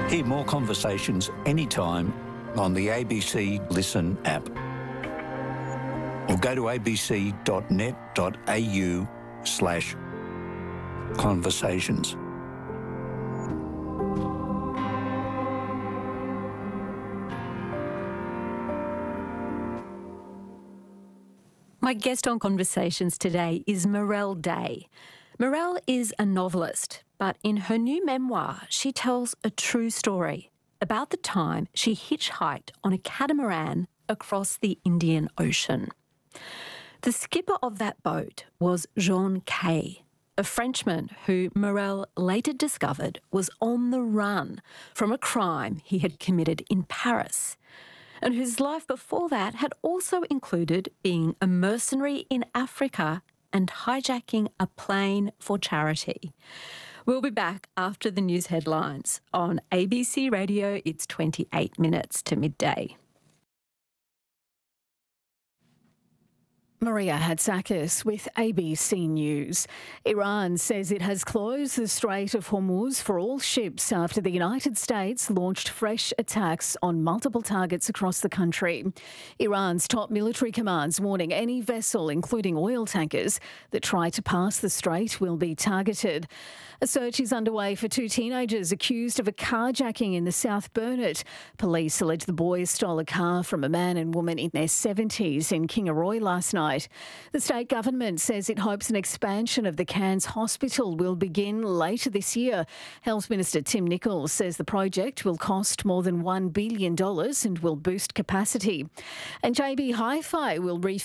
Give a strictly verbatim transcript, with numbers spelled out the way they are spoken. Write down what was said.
Hear more conversations anytime on the A B C Listen app. Or go to abc.net.au slash conversations. My guest on Conversations today is Mirelle Day. Mirelle is a novelist, but in her new memoir, she tells a true story about the time she hitchhiked on a catamaran across the Indian Ocean. The skipper of that boat was Jean Kay, a Frenchman who Mirelle later discovered was on the run from a crime he had committed in Paris, and whose life before that had also included being a mercenary in Africa and hijacking a plane for charity. We'll be back after the news headlines on A B C Radio. It's twenty-eight minutes to midday. Maria Hatzakis with A B C News. Iran says it has closed the Strait of Hormuz for all ships after the United States launched fresh attacks on multiple targets across the country. Iran's top military command's warning any vessel, including oil tankers, that try to pass the strait will be targeted. A search is underway for two teenagers accused of a carjacking in the South Burnett. Police allege the boys stole a car from a man and woman in their seventies in Kingaroy last night. The state government says it hopes an expansion of the Cairns Hospital will begin later this year. Health Minister Tim Nicholls says the project will cost more than one billion dollars and will boost capacity. And J B Hi-Fi will re